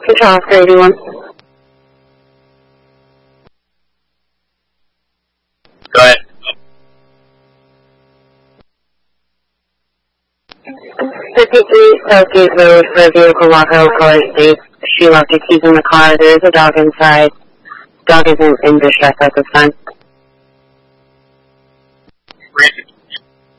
Control Oscar 81. Go ahead. 53 Southgate Road for a vehicle lockout color state. She locked her keys in the car. There is a dog inside. Dog isn't in distress at this time. Granted.